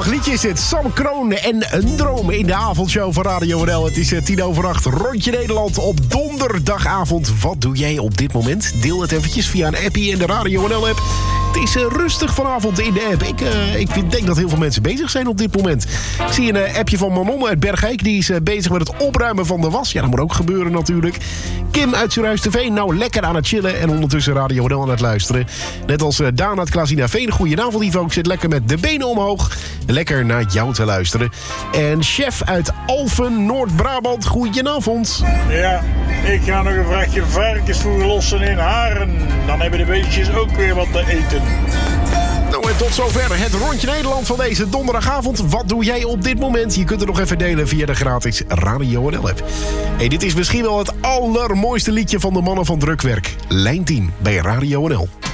Geweldig liedje is dit. Sam Kroon en Een Droom in de avondshow van Radio NL. Het is 7:10, Rondje Nederland op donderdagavond. Wat doe jij op dit moment? Deel het eventjes via een appie in de Radio NL app. Het is rustig vanavond in de app. Ik denk dat heel veel mensen bezig zijn op dit moment. Ik zie een appje van Manon uit Bergijk. Die is bezig met het opruimen van de was. Ja, dat moet ook gebeuren natuurlijk. Kim uit Zuurhuis-TV, nou lekker aan het chillen. En ondertussen Radio NL aan het luisteren. Net als Daan uit Klaasina-Veen. Goedenavond, Ivo. Ik zit lekker met de benen omhoog. Lekker naar jou te luisteren. En Chef uit Alphen, Noord-Brabant. Goedenavond. Ja, ik ga nog een vraagje varkensvoer lossen in Haren. Dan hebben de beestjes ook weer wat te eten. Nou, en tot zover het Rondje Nederland van deze donderdagavond. Wat doe jij op dit moment? Je kunt het nog even delen via de gratis Radio NL app. Hey, dit is misschien wel het allermooiste liedje van de mannen van Drukwerk. Lijn 10 bij Radio NL.